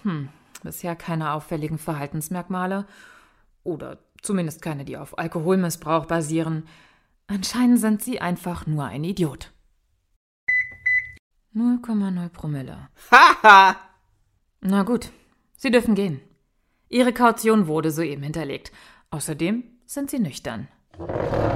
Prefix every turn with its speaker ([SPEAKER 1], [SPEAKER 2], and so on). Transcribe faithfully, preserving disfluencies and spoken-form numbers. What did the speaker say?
[SPEAKER 1] Hm, bisher keine auffälligen Verhaltensmerkmale. Oder zumindest keine, die auf Alkoholmissbrauch basieren. Anscheinend sind Sie einfach nur ein Idiot. null Komma null Promille.
[SPEAKER 2] Haha!
[SPEAKER 1] Na gut, Sie dürfen gehen. Ihre Kaution wurde soeben hinterlegt. Außerdem sind Sie nüchtern.